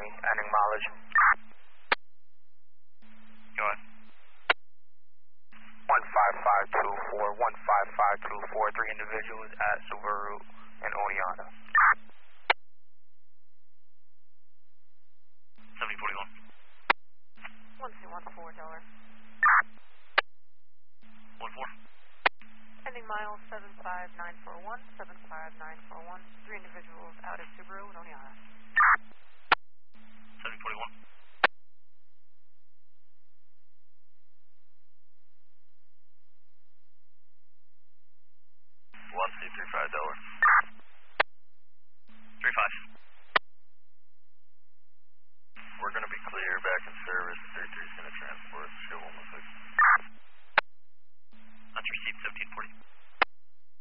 me, ending mileage. Go ahead. 15524, 15524, 3 individuals at Subaru and Oneonta. 7041. 1214, $. 14. Ending miles 75941, 75941, 3 individuals out at Subaru and